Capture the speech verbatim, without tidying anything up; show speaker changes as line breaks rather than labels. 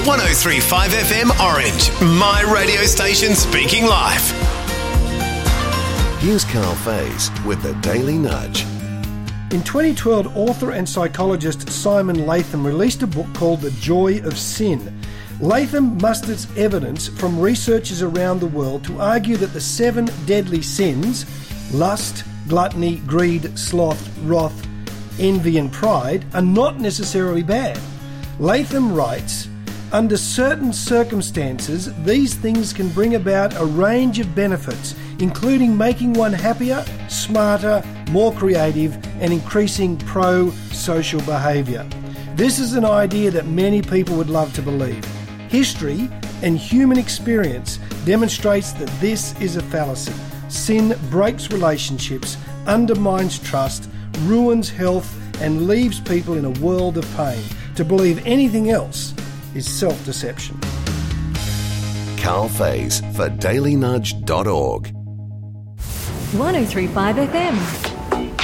one oh three point five F M Orange, my radio station speaking life.
Here's Carl Faze with the Daily Nudge.
In twenty twelve, author and psychologist Simon Latham released a book called The Joy of Sin. Latham musters evidence from researchers around the world to argue that the seven deadly sins, lust, gluttony, greed, sloth, wrath, envy and pride, are not necessarily bad. Latham writes, under certain circumstances, these things can bring about a range of benefits, including making one happier, smarter, more creative, and increasing pro-social behaviour. This is an idea that many people would love to believe. History and human experience demonstrates that this is a fallacy. Sin breaks relationships, undermines trust, ruins health, and leaves people in a world of pain. To believe anything else is self-deception.
Carl Faze for daily nudge dot org.
one oh three point five F M.